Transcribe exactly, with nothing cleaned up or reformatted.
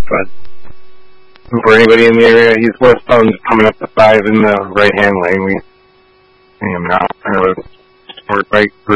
but for anybody in the area, he's westbound coming up the five in the right-hand lane. We see him now. Or bike